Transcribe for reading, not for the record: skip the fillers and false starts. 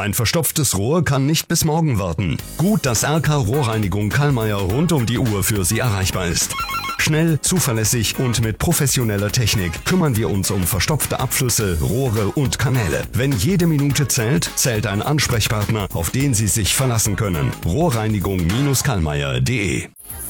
Ein verstopftes Rohr kann nicht bis morgen warten. Gut, dass RK Rohrreinigung Kallmeier rund um die Uhr für Sie erreichbar ist. Schnell, zuverlässig und mit professioneller Technik kümmern wir uns um verstopfte Abflüsse, Rohre und Kanäle. Wenn jede Minute zählt, zählt ein Ansprechpartner, auf den Sie sich verlassen können. Rohrreinigung-kallmeier.de